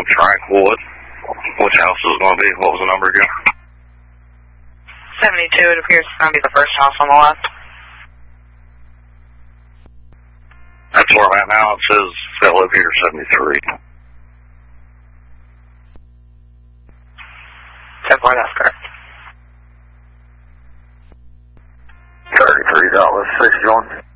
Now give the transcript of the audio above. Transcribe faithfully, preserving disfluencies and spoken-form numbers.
Tranquilwood. Which house is it going to be? What was the number again? seventy-two, it appears it's going to be the first house on the left. That's where I'm at now. It says I live here, seventy-three. ten four, that's correct. thirty-three dollars sixty-one.